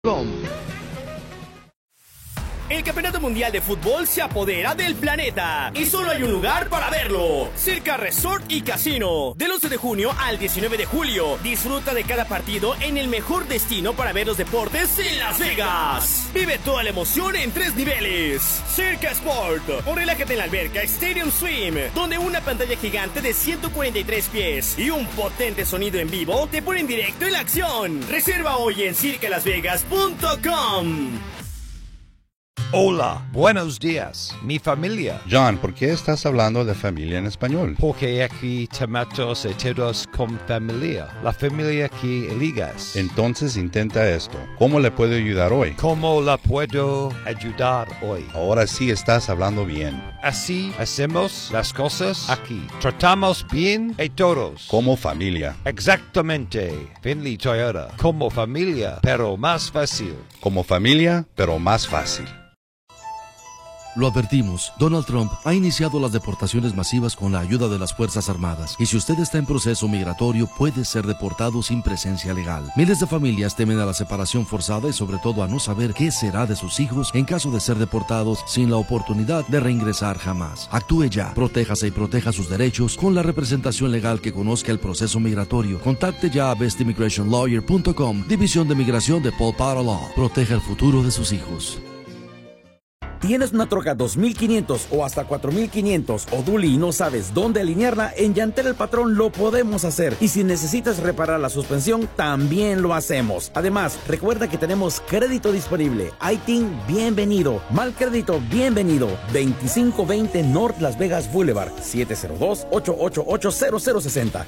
El Campeonato Mundial de Fútbol se apodera del planeta y solo hay un lugar para verlo: Circa Resort y Casino. Del 11 de junio al 19 de julio, disfruta de cada partido en el mejor destino para ver los deportes en Las Vegas. Vive toda la emoción en 3 niveles. Circa Sport, o relájate en la alberca Stadium Swim, donde una pantalla gigante de 143 pies y un potente sonido en vivo te ponen directo en la acción. Reserva hoy en circalasvegas.com. Hola, buenos días, mi familia. John, ¿por qué estás hablando de familia en español? Porque aquí tomatos y todos con familia. La familia que eligas. Entonces intenta esto. ¿Cómo le puedo ayudar hoy? ¿Cómo la puedo ayudar hoy? Ahora sí estás hablando bien. Así hacemos las cosas aquí. Tratamos bien a todos. Como familia. Exactamente. Finley Toyota. Como familia, pero más fácil. Como familia, pero más fácil. Lo advertimos, Donald Trump ha iniciado las deportaciones masivas con la ayuda de las Fuerzas Armadas, y si usted está en proceso migratorio puede ser deportado sin presencia legal. Miles de familias temen a la separación forzada y sobre todo a no saber qué será de sus hijos en caso de ser deportados sin la oportunidad de reingresar jamás. Actúe ya, protéjase y proteja sus derechos con la representación legal que conozca el proceso migratorio. Contacte ya a bestimmigrationlawyer.com, División de Migración de Paul Potter Law. Proteja el futuro de sus hijos. ¿Tienes una troca 2500 o hasta 4500 o dually y no sabes dónde alinearla? En Yantel El Patrón lo podemos hacer. Y si necesitas reparar la suspensión, también lo hacemos. Además, recuerda que tenemos crédito disponible. ITIN, bienvenido. Mal crédito, bienvenido. 2520 North Las Vegas Boulevard. 702-888-0060.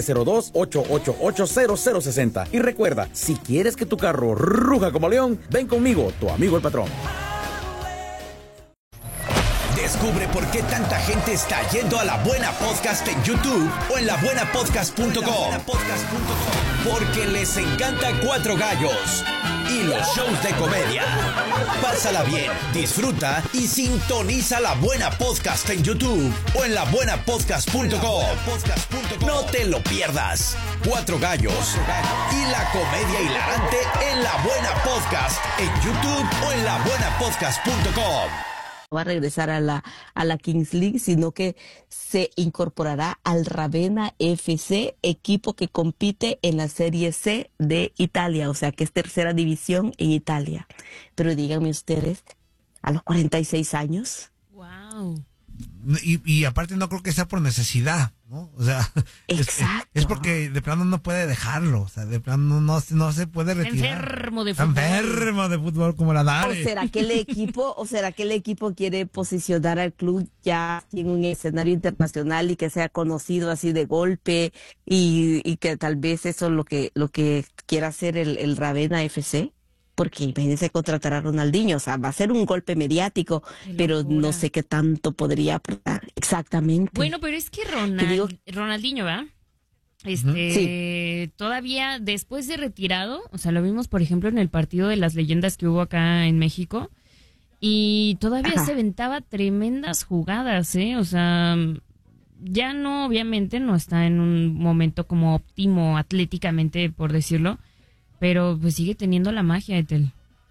702-888-0060. Y recuerda, si quieres que tu carro ruja como león, ven conmigo, tu amigo El Patrón. Descubre por qué tanta gente está yendo a La Buena Podcast en YouTube o en labuenapodcast.com. Porque les encanta Cuatro Gallos y los shows de comedia. Pásala bien, disfruta y sintoniza La Buena Podcast en YouTube o en labuenapodcast.com. No te lo pierdas. Cuatro Gallos y la comedia hilarante en La Buena Podcast en YouTube o en labuenapodcast.com. Va a regresar a la Kings League, sino que se incorporará al Ravenna FC, equipo que compite en la Serie C de Italia, o sea que es tercera división en Italia. Pero díganme ustedes, a los 46 años. Wow. Y aparte no creo que sea por necesidad, ¿no? O sea, es porque de plano no puede dejarlo, o sea, de plano no se puede retirar. Enfermo de fútbol como la Dare. ¿O será que el equipo quiere posicionar al club ya en un escenario internacional y que sea conocido así de golpe y que tal vez eso es lo que quiera hacer el Ravenna FC? Porque imagínense contratar a Ronaldinho, o sea, va a ser un golpe mediático, pero no sé qué tanto podría aportar exactamente. Bueno, pero es que Ronaldinho, ¿verdad? Sí. Todavía después de retirado, o sea, lo vimos por ejemplo en el partido de las leyendas que hubo acá en México, y todavía se aventaba tremendas jugadas, o sea, ya no, obviamente no está en un momento como óptimo atléticamente, por decirlo, pero pues sigue teniendo la magia, Ethel.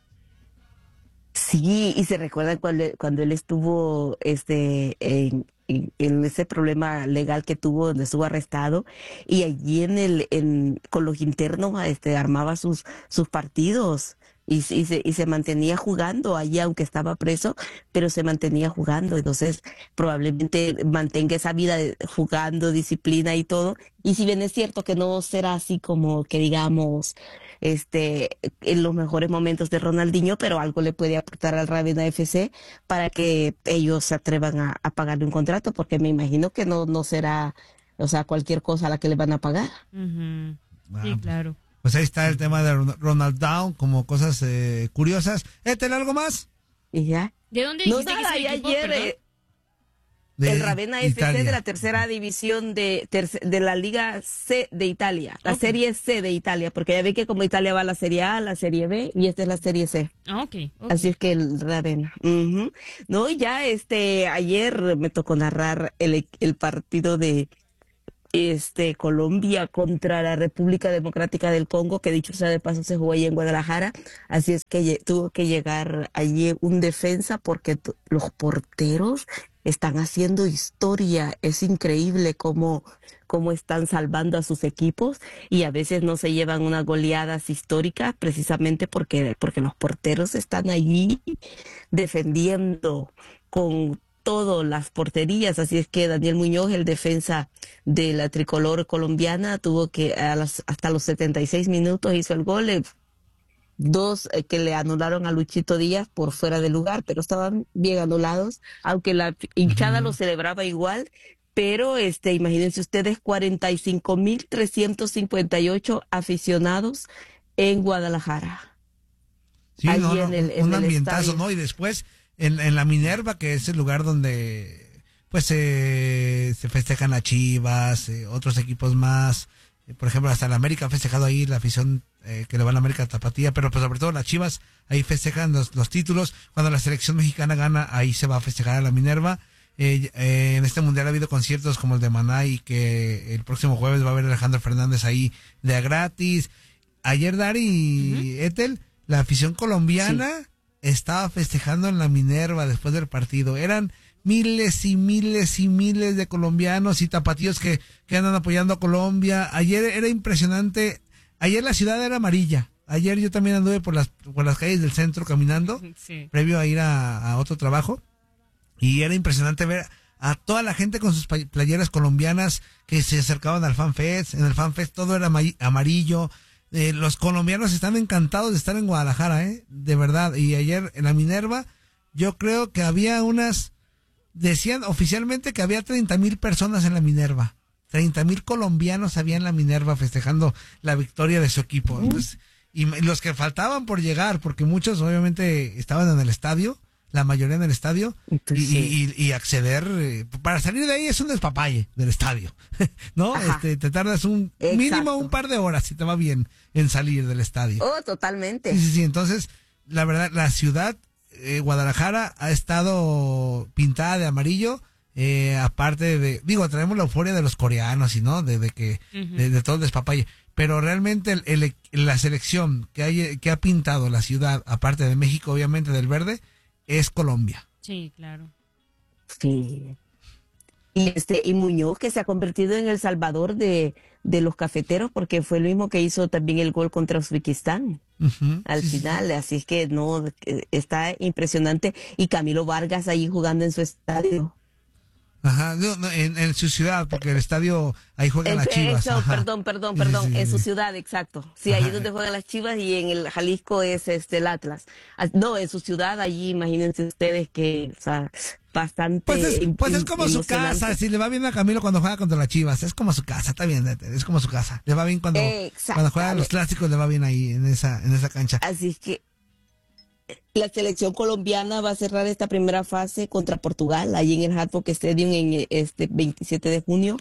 Sí, y se recuerda cuando él estuvo en ese problema legal que tuvo, donde estuvo arrestado, y allí con los internos armaba sus partidos y se mantenía jugando allí, aunque estaba preso, pero se mantenía jugando. Entonces probablemente mantenga esa vida jugando, disciplina y todo. Y si bien es cierto que no será así como que digamos en los mejores momentos de Ronaldinho, pero algo le puede aportar al Ravenna FC para que ellos se atrevan a pagarle un contrato, porque me imagino que no será, o sea, cualquier cosa a la que le van a pagar. Uh-huh. Sí, claro. Pues ahí está el tema de Ronald Down, como cosas curiosas. ¿Ten algo más? ¿Y ya? ¿De dónde dijiste que es el equipo, ayer el Ravenna FC de la tercera división de la Liga C de Italia, la Serie C de Italia, porque ya ve que como Italia va a la Serie A, la Serie B, y esta es la Serie C. Okay. Así es que el Ravenna. No, ya ayer me tocó narrar el partido de Colombia contra la República Democrática del Congo, que dicho sea de paso se jugó allí en Guadalajara, así es que tuvo que llegar allí un defensa porque los porteros están haciendo historia. Es increíble cómo están salvando a sus equipos, y a veces no se llevan unas goleadas históricas precisamente porque los porteros están allí defendiendo con todas las porterías. Así es que Daniel Muñoz, el defensa de la tricolor colombiana, tuvo que hasta los 76 minutos hizo el gol. Dos que le anularon a Luchito Díaz por fuera de lugar, pero estaban bien anulados, aunque la hinchada lo celebraba igual. Pero imagínense ustedes, 45,358 aficionados en Guadalajara. Sí, un ambientazo, ¿no? Y después en la Minerva, que es el lugar donde pues se festejan las Chivas, otros equipos más. Por ejemplo, hasta la América ha festejado ahí, la afición que le va a la América Tapatía, pero pues sobre todo las Chivas ahí festejan los títulos. Cuando la selección mexicana gana, ahí se va a festejar a la Minerva. En este mundial ha habido conciertos como el de Maná, y que el próximo jueves va a haber Alejandro Fernández ahí de a gratis. Ayer, Dari y Ethel, la afición colombiana estaba festejando en la Minerva después del partido. Eran miles y miles y miles de colombianos y tapatíos que andan apoyando a Colombia. Ayer era impresionante. Ayer la ciudad era amarilla. Ayer yo también anduve por las calles del centro caminando, previo a ir a otro trabajo. Y era impresionante ver a toda la gente con sus playeras colombianas que se acercaban al Fan Fest. En el Fan Fest todo era amarillo. Los colombianos están encantados de estar en Guadalajara, de verdad. Y ayer en la Minerva, yo creo que había decían oficialmente que había 30,000 personas en la Minerva. 30,000 colombianos había en la Minerva festejando la victoria de su equipo. Entonces, y los que faltaban por llegar, porque muchos obviamente estaban en el estadio, la mayoría en el estadio, y acceder, para salir de ahí es un despapalle del estadio, ¿no? Te tardas mínimo un par de horas, si te va bien, en salir del estadio. Oh, totalmente. Sí, entonces, la verdad, la ciudad, Guadalajara, ha estado pintada de amarillo, aparte traemos la euforia de los coreanos, y no, de todo el despapalle, pero realmente la selección que ha pintado la ciudad, aparte de México, obviamente del verde, es Colombia. Sí, claro. Sí. Y Muñoz, que se ha convertido en el salvador de los cafeteros, porque fue el mismo que hizo también el gol contra Uzbekistán al final. Así es que no, está impresionante. Y Camilo Vargas ahí jugando en su estadio. Ajá, en su ciudad, porque el estadio, ahí juegan las Chivas. Perdón, en su ciudad, exacto. Sí, ahí es donde juegan las Chivas, y en el Jalisco es el Atlas. No, en su ciudad, allí imagínense ustedes que, o sea, bastante. Pues es como su casa. Si le va bien a Camilo cuando juega contra las Chivas, es como su casa, está bien, es como su casa. Le va bien cuando juegan los clásicos, le va bien ahí en esa cancha. Así es que la selección colombiana va a cerrar esta primera fase contra Portugal, allí en el Hard Rock Stadium en 27 de junio.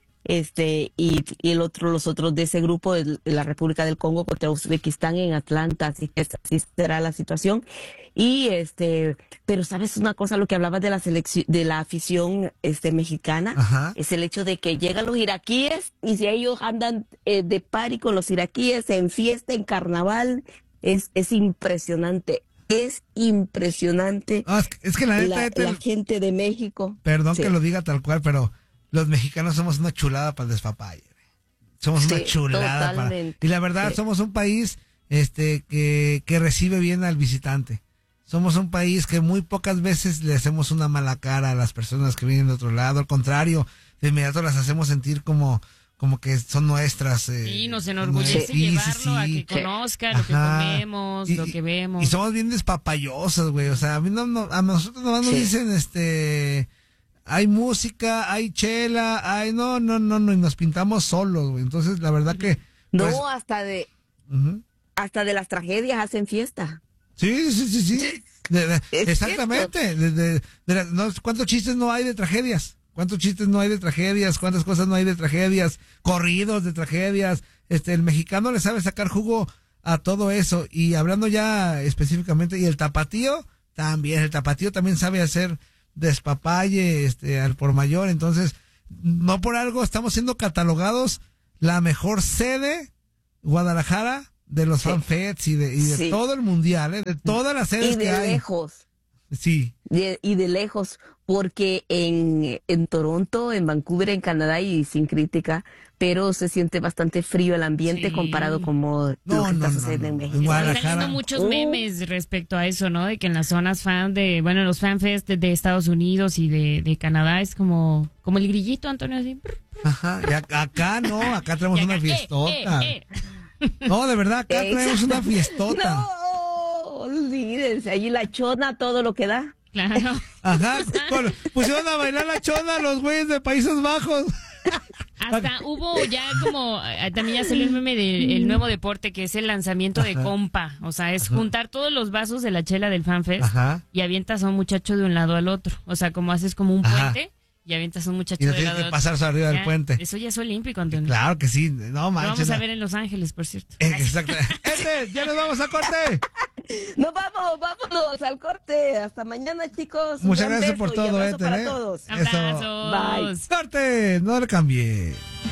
Y los otros de ese grupo de la República del Congo contra Uzbekistán en Atlanta. Así que así será la situación. Y pero sabes una cosa, lo que hablabas de la selección, de la afición mexicana, es el hecho de que llegan los iraquíes, y si ellos andan de party con los iraquíes en fiesta, en carnaval, es impresionante. Es impresionante. Es que la neta, la gente de México. Perdón que lo diga tal cual, pero los mexicanos somos una chulada para el despapalle. Somos una chulada y la verdad, somos un país que recibe bien al visitante. Somos un país que muy pocas veces le hacemos una mala cara a las personas que vienen de otro lado. Al contrario, de inmediato las hacemos sentir como que son nuestras. Sí, nos enorgullece llevarlo a que conozca lo que comemos, lo que vemos. Y somos bien despapayosos, güey. O sea, a nosotros nomás nos dicen, hay música, hay chela, y nos pintamos solos, güey. Entonces, la verdad que... Pues, no, hasta de las tragedias hacen fiesta. Sí. Exactamente. ¿Cuántos chistes no hay de tragedias? ¿Cuántos chistes no hay de tragedias? ¿Cuántas cosas no hay de tragedias? Corridos de tragedias. El mexicano le sabe sacar jugo a todo eso. Y hablando ya específicamente, y el tapatío también sabe hacer despapalle al por mayor. Entonces, no por algo estamos siendo catalogados la mejor sede, Guadalajara, de los FanFests y de todo el mundial, de todas las sedes que hay. Y de lejos. Sí. Y de lejos, porque en Toronto, en Vancouver, en Canadá, y sin crítica, pero se siente bastante frío el ambiente comparado con lo que está sucediendo en México. Están saliendo muchos memes respecto a eso, ¿no? De que en las zonas los FanFest de Estados Unidos y de Canadá es como el grillito, Antonio, así. Ajá, y acá no, acá tenemos una fiestota. No, de verdad, acá traemos una fiestota. No, olvídense, allí la chona, todo lo que da. Claro. Ajá, pusieron a bailar la chona los güeyes de Países Bajos. Hasta hubo ya también ya salió el meme del nuevo deporte, que es el lanzamiento de compa. O sea, es juntar todos los vasos de la chela del FanFest y avientas a un muchacho de un lado al otro. O sea, como haces como un puente y avientas a un muchacho de lado al otro. Y no tienes que pasarse arriba del puente. Eso ya es olímpico, Antonio. Claro que sí, no manches. Lo vamos a ver en Los Ángeles, por cierto. Exacto. Ya nos vamos a corte. No, vámonos al corte. Hasta mañana, chicos. Muchas gracias por todo, para ¿eh? todos. Abrazos. Bye. Corte, no le cambie.